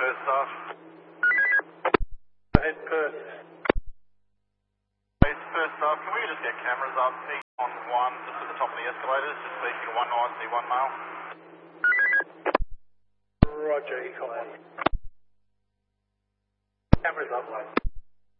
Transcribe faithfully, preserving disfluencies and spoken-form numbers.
Perth staff. Head Perth. Hey, Perth staff, can we just get cameras up on one, just at the top of the escalators, just speaking to one nine C one male? Roger, Eco. Cameras up, mate.